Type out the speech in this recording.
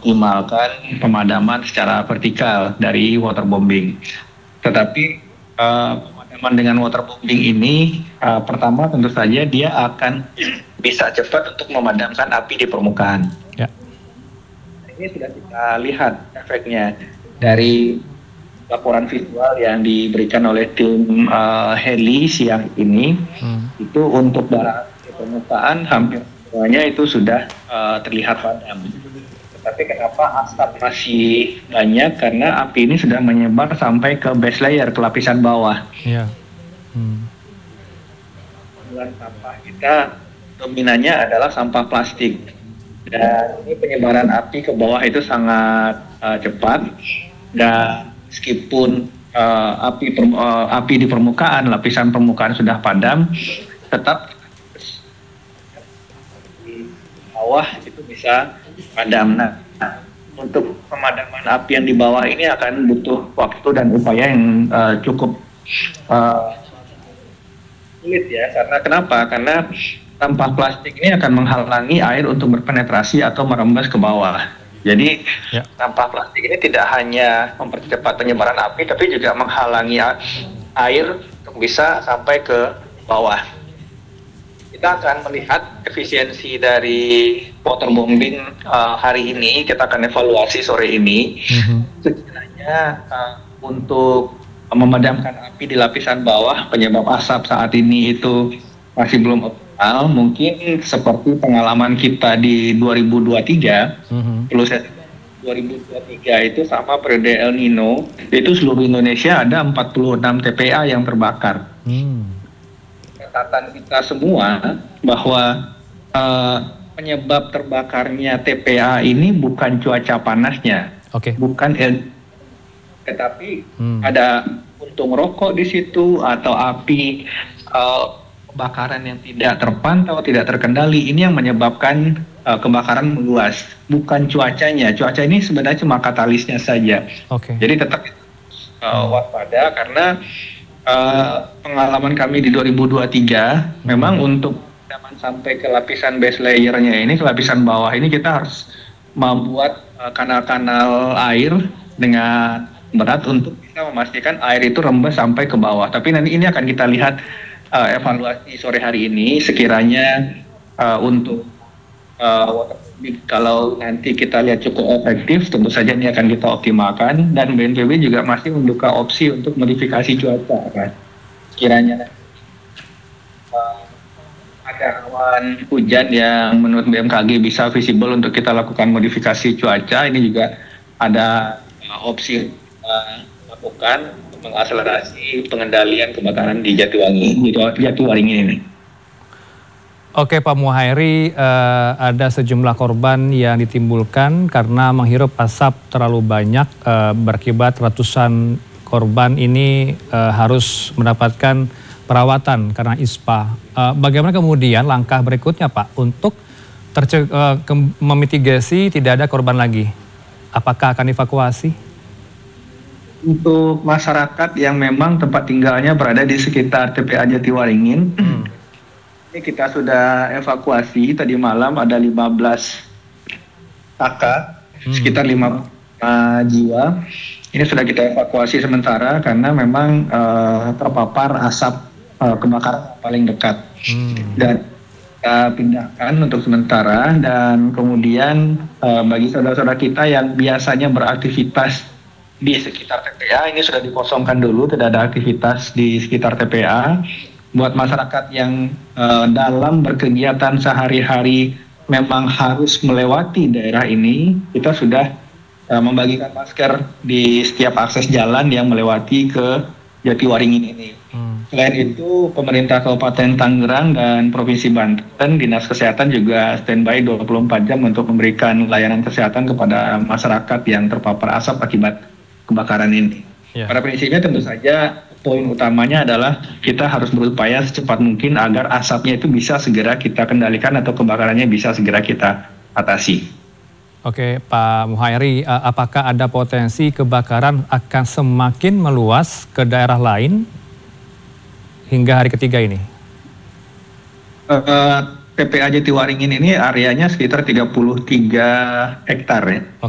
mengoptimalkan pemadaman secara vertikal dari waterbombing. Tetapi pemadaman dengan waterbombing ini pertama tentu saja dia akan bisa cepat untuk memadamkan api di permukaan. Ya. Ini sudah kita lihat efeknya dari laporan visual yang diberikan oleh tim heli siang ini. Itu untuk bara api di permukaan hampir semuanya itu sudah terlihat padam. Tetapi kenapa asap masih banyak? Karena api ini sudah menyebar sampai ke base layer, ke lapisan bawah. Iya. Sampah kita dominannya adalah sampah plastik. Dan ini penyebaran api ke bawah itu sangat cepat. Dan meskipun api di permukaan, lapisan permukaan sudah padam, tetap di bawah itu bisa padam. Nah, untuk pemadaman api yang di bawah ini akan butuh waktu dan upaya yang cukup sulit ya. Karena kenapa? Karena sampah plastik ini akan menghalangi air untuk berpenetrasi atau merembes ke bawah. Jadi sampah plastik ini tidak hanya mempercepat penyebaran api, tapi juga menghalangi air untuk bisa sampai ke bawah. Kita akan melihat efisiensi dari waterbombing hari ini. Kita akan evaluasi sore ini. Sekiranya untuk memadamkan api di lapisan bawah, penyebab asap saat ini itu masih belum optimal. Mungkin seperti pengalaman kita di 2023, perlu saya 2023 itu sama periode El Nino, itu seluruh Indonesia ada 46 TPA yang terbakar. Catatan kita semua bahwa penyebab terbakarnya TPA ini bukan cuaca panasnya, bukan tetapi ada puntung rokok di situ atau api kebakaran yang tidak terpantau, tidak terkendali. Ini yang menyebabkan kebakaran meluas, bukan cuacanya. Cuaca ini sebenarnya cuma katalisnya saja. Jadi tetap waspada karena pengalaman kami di 2023 memang untuk pemadaman sampai ke lapisan base layernya ini, ke lapisan bawah ini kita harus membuat kanal-kanal air dengan berat untuk bisa memastikan air itu rembes sampai ke bawah. Tapi nanti ini akan kita lihat evaluasi sore hari ini sekiranya untuk kalau nanti kita lihat cukup efektif, tentu saja ini akan kita optimalkan. Dan BNPB juga masih membuka opsi untuk modifikasi cuaca kan. Sekiranya ada awan hujan yang menurut BMKG bisa visible untuk kita lakukan modifikasi cuaca, ini juga ada opsi lakukan untuk mengakselerasi pengendalian kebakaran di Jatiwaringin ini. Oke Pak Muhairi, ada sejumlah korban yang ditimbulkan karena menghirup asap terlalu banyak, berakibat ratusan korban ini harus mendapatkan perawatan karena ISPA. Bagaimana kemudian langkah berikutnya Pak untuk memitigasi tidak ada korban lagi? Apakah akan dievakuasi? Untuk masyarakat yang memang tempat tinggalnya berada di sekitar TPA Jatiwaringin, ini kita sudah evakuasi tadi malam ada 15 kakak, sekitar 5 jiwa. Ini sudah kita evakuasi sementara karena memang terpapar asap kebakaran paling dekat. Dan kita pindahkan untuk sementara dan kemudian bagi saudara-saudara kita yang biasanya beraktivitas di sekitar TPA ini sudah dikosongkan dulu, tidak ada aktivitas di sekitar TPA. Buat masyarakat yang dalam berkegiatan sehari-hari memang harus melewati daerah ini, kita sudah membagikan masker di setiap akses jalan yang melewati ke Jatiwaringin ini. Selain itu, pemerintah Kabupaten Tangerang dan Provinsi Banten, Dinas Kesehatan juga standby 24 jam untuk memberikan layanan kesehatan kepada masyarakat yang terpapar asap akibat kebakaran ini. Pada prinsipnya tentu saja poin utamanya adalah kita harus berupaya secepat mungkin agar asapnya itu bisa segera kita kendalikan atau kebakarannya bisa segera kita atasi. Oke Pak Muhairi, apakah ada potensi kebakaran akan semakin meluas ke daerah lain hingga hari ketiga ini? TPA Jatiwaringin ini areanya sekitar 33 hektar ya.